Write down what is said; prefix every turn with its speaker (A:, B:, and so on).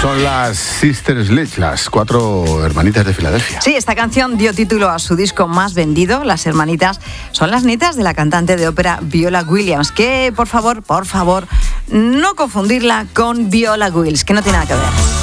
A: Son las Sister Sledge, las 4 hermanitas de Filadelfia.
B: Sí, esta canción dio título a su disco más vendido. Las hermanitas son las nietas de la cantante de ópera Viola Williams, que por favor, no confundirla con Viola Wills, que no tiene nada que ver.